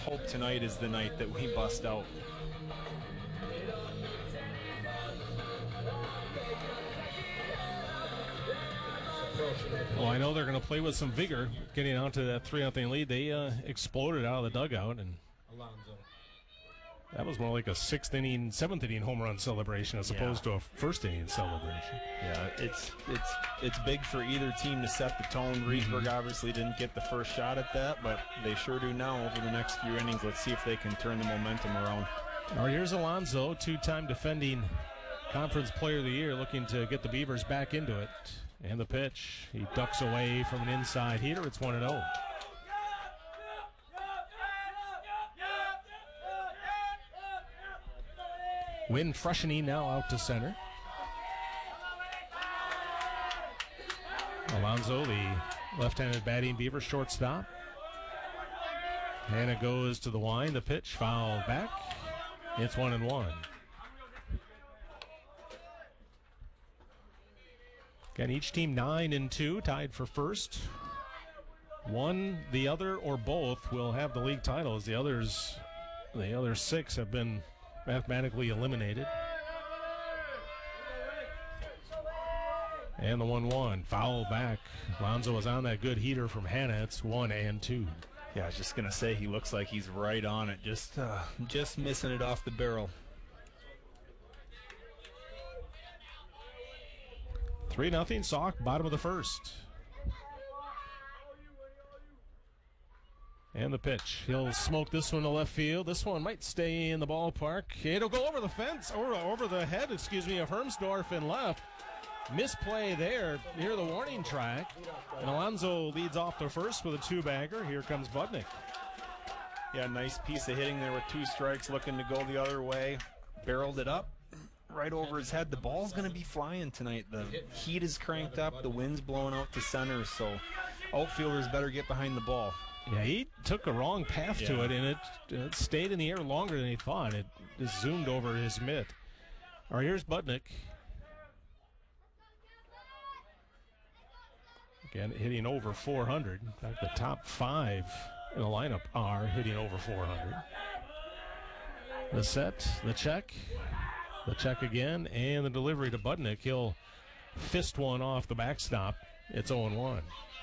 hope tonight is the night that we bust out. Well, I know they're going to play with some vigor getting out to that 3-0 lead. They exploded out of the dugout, and that was more like a 6th inning, 7th inning home run celebration as opposed to a 1st inning celebration. Yeah, it's big for either team to set the tone. Reedsburg obviously didn't get the first shot at that, but they sure do now over the next few innings. Let's see if they can turn the momentum around. All right, here's Alonzo, 2-time defending Conference Player of the Year, looking to get the Beavers back into it. And the pitch, he ducks away from an inside heater. It's 1-0. Win Freshening now out to center. Alonzo, the left-handed batting Beaver shortstop. Hannah goes to the line. The pitch fouled back. It's 1-1. Again, each team 9-2, tied for first. One, the other, or both will have the league titles. The other 6 have been mathematically eliminated. And the 1-1, foul back. Alonzo was on that good heater from Hannah. It's 1-2. Yeah, I was just going to say, he looks like he's right on it, just missing it off the barrel. 3-0, Sauk, bottom of the first. And the pitch. He'll smoke this one to left field. This one might stay in the ballpark. It'll go over the fence, over the head, of Hermsdorf and left. Misplay there near the warning track. And Alonzo leads off the first with a 2-bagger. Here comes Budnick. Yeah, nice piece of hitting there with 2 strikes, looking to go the other way. Barreled it up right over his head. The ball's going to be flying tonight. The heat is cranked up. The wind's blowing out to center, so outfielders better get behind the ball. Yeah, he took a wrong path to it, and it stayed in the air longer than he thought. It just zoomed over his mitt. All right, here's Budnick. Again, hitting over 400. In fact, the top 5 in the lineup are hitting over 400. The set, the check again, and the delivery to Budnick. He'll fist one off the backstop. It's 0-1.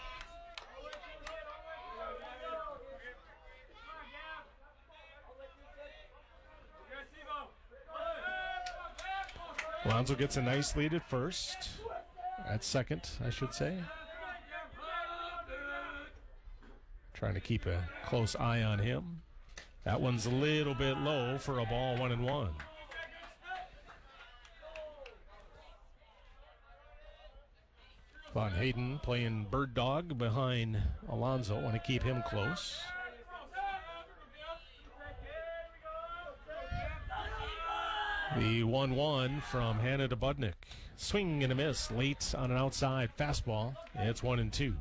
Alonzo gets a nice lead at first. At second, I should say. Trying to keep a close eye on him. That one's a little bit low for a ball, 1-1. Von Hayden playing bird dog behind Alonzo. Want to keep him close. The 1-1 from Hannah to Budnick. Swing and a miss late on an outside fastball. It's 1-2.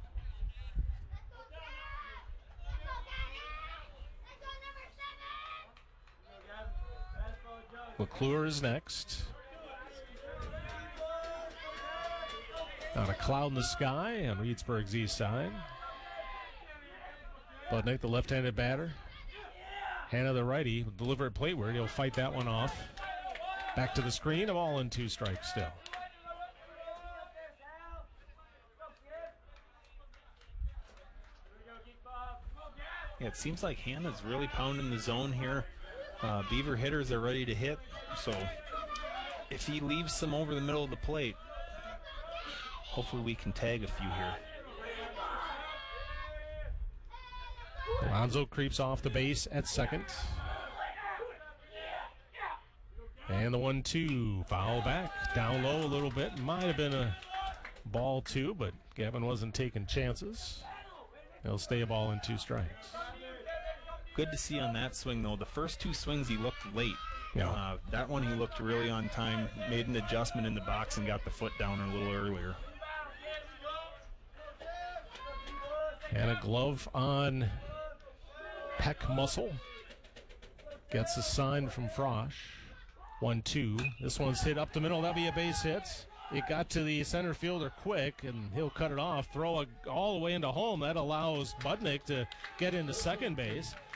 McClure is next. Not a cloud in the sky on Reedsburg's east side. Budnick, the left-handed batter. Hannah, the righty, will deliver it plateward. He'll fight that one off. Back to the screen, a ball and 2 strikes still. Yeah, it seems like Hannah's really pounding the zone here. Beaver hitters are ready to hit, so if he leaves some over the middle of the plate, hopefully we can tag a few here. Alonzo creeps off the base at second. And the 1-2, foul back, down low a little bit. Might have been a ball 2, but Gavin wasn't taking chances. He'll stay a ball and 2 strikes. Good to see on that swing, though. The first 2 swings he looked late. Yeah. That one he looked really on time, made an adjustment in the box and got the foot down a little earlier. And a glove on pec muscle. Gets a sign from Frosch. 1-2. This one's hit up the middle. That'll be a base hit. It got to the center fielder quick, and he'll cut it off, throw it all the way into home. That allows Budnick to get into second base.